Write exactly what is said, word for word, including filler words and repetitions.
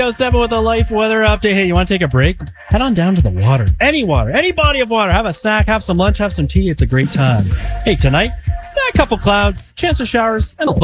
seven with a life weather update. Hey, you want to take a break? Head on down to the water. Any water, any body of water. Have a snack, have some lunch, have some tea. It's a great time. Hey, tonight, a couple clouds, chance of showers, and a